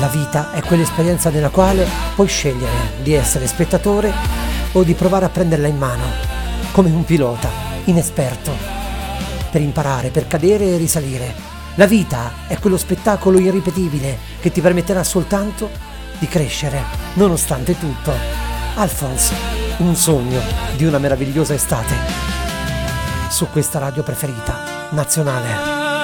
La vita è quell'esperienza nella quale puoi scegliere di essere spettatore o di provare a prenderla in mano, come un pilota inesperto, per imparare, per cadere e risalire. La vita è quello spettacolo irripetibile che ti permetterà soltanto di crescere, nonostante tutto. Alphonse, un sogno di una meravigliosa estate, su questa radio preferita, nazionale.